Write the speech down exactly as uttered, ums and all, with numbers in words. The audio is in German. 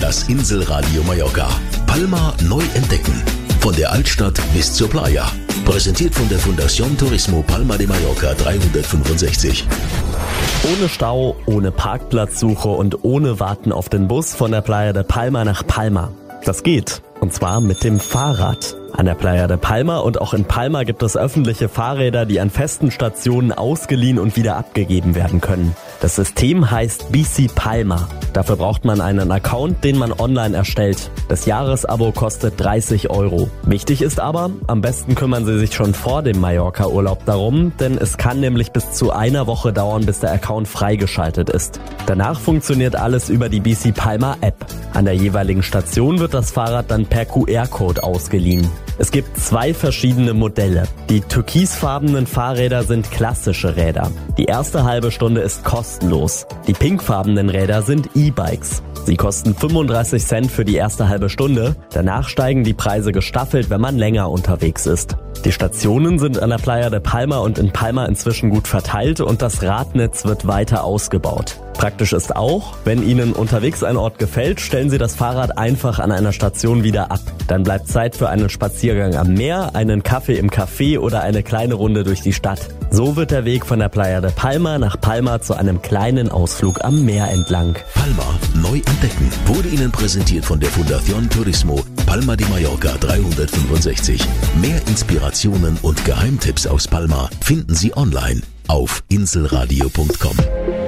Das Inselradio Mallorca. Palma neu entdecken. Von der Altstadt bis zur Playa. Präsentiert von der Fundación Turismo Palma de Mallorca dreihundertfünfundsechzig. Ohne Stau, ohne Parkplatzsuche und ohne Warten auf den Bus von der Playa de Palma nach Palma. Das geht. Und zwar mit dem Fahrrad. An der Playa de Palma und auch in Palma gibt es öffentliche Fahrräder, die an festen Stationen ausgeliehen und wieder abgegeben werden können. Das System heißt Bici Palma. Dafür braucht man einen Account, den man online erstellt. Das Jahresabo kostet dreißig Euro. Wichtig ist aber, am besten kümmern Sie sich schon vor dem Mallorca-Urlaub darum, denn es kann nämlich bis zu einer Woche dauern, bis der Account freigeschaltet ist. Danach funktioniert alles über die Bici Palma App. An der jeweiligen Station wird das Fahrrad dann per Q R-Code ausgeliehen. Es gibt zwei verschiedene Modelle. Die türkisfarbenen Fahrräder sind klassische Räder. Die erste halbe Stunde ist kostenlos. Die pinkfarbenen Räder sind E-Bikes. Sie kosten fünfunddreißig Cent für die erste halbe Stunde. Danach steigen die Preise gestaffelt, wenn man länger unterwegs ist. Die Stationen sind an der Playa de Palma und in Palma inzwischen gut verteilt und das Radnetz wird weiter ausgebaut. Praktisch ist auch, wenn Ihnen unterwegs ein Ort gefällt, stellen Sie das Fahrrad einfach an einer Station wieder ab. Dann bleibt Zeit für einen Spaziergang am Meer, einen Kaffee im Café oder eine kleine Runde durch die Stadt. So wird der Weg von der Playa de Palma nach Palma zu einem kleinen Ausflug am Meer entlang. Palma neu entdecken wurde Ihnen präsentiert von der Fundación Turismo Palma de Mallorca dreihundertfünfundsechzig. Mehr Inspirationen und Geheimtipps aus Palma finden Sie online auf inselradio punkt com.